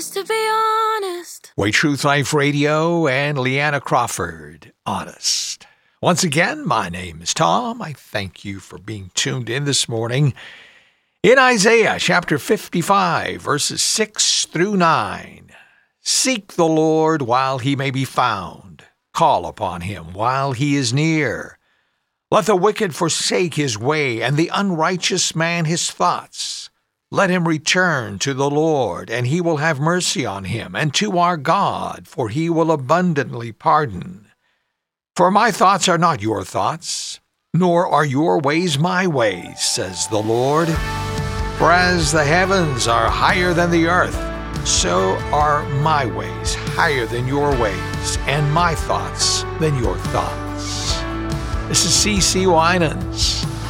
Just to be honest. Way Truth Life Radio and Leanna Crawford, Honest. Once again, my name is Tom. I thank you for being tuned in this morning. In Isaiah chapter 55, verses 6 through 9, seek the Lord while he may be found. Call upon him while he is near. Let the wicked forsake his way, and the unrighteous man his thoughts. Let him return to the Lord, and he will have mercy on him, and to our God, for he will abundantly pardon. For my thoughts are not your thoughts, nor are your ways my ways, says the Lord. For as the heavens are higher than the earth, so are my ways higher than your ways, and my thoughts than your thoughts. This is C.C. Winans.